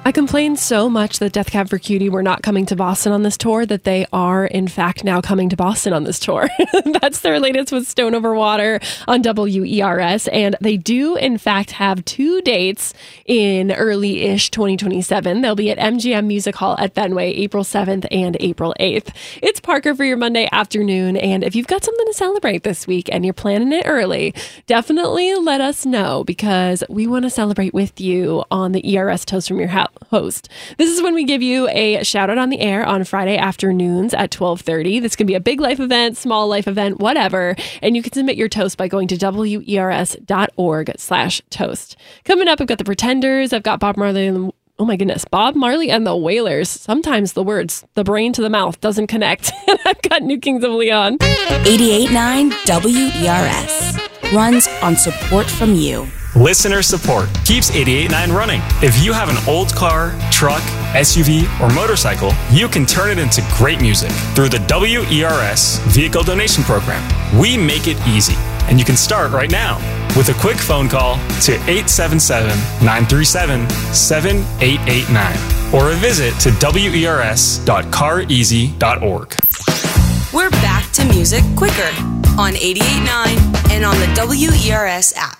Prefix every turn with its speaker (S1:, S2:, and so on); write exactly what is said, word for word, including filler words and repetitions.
S1: I complained so much that Death Cab for Cutie were not coming to Boston on this tour that they are, in fact, now coming to Boston on this tour. That's their latest with Stone Over Water on W E R S. And they do, in fact, have two dates in early-ish twenty twenty-seven. They'll be at M G M Music Hall at Fenway, April seventh and April eighth. It's Parker for your Monday afternoon. And if you've got something to celebrate this week and you're planning it early, definitely let us know because we want to celebrate with you on the E R S Toast from Your House. Host. This is when we give you a shout out on the air on Friday afternoons at twelve thirty. This can be a big life event, small life event, whatever. And you can submit your toast by going to wers.org slash toast. Coming up, I've got the Pretenders. I've got Bob Marley and the Oh my goodness, Bob Marley and the Wailers. Sometimes the words, the brain to the mouth doesn't connect. And I've got New Kings of Leon.
S2: eighty-eight point nine W E R S runs on support from you.
S3: Listener support keeps eighty-eight point nine running. If you have an old car, truck, S U V, or motorcycle, you can turn it into great music through the W E R S Vehicle Donation Program. We make it easy, and you can start right now with a quick phone call to eight seven seven, nine three seven, seven eight eight nine or a visit to W E R S dot car easy dot org.
S2: We're back to music quicker on eighty-eight point nine and on the W E R S app.